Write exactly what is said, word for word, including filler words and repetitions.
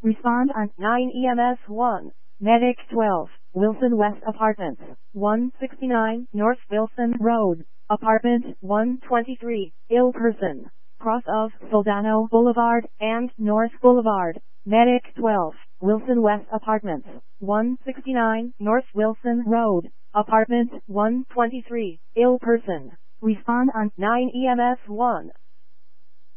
Respond on nine E M S one. Medic twelve. Wilson West Apartments. one sixty-nine North Wilson Road. Apartment one twenty-three. Ill person. Cross of Soldano Boulevard and North Boulevard. Medic twelve. Wilson West Apartments. one sixty-nine North Wilson Road. Apartment one twenty-three. Ill person. Respond on nine E M S one.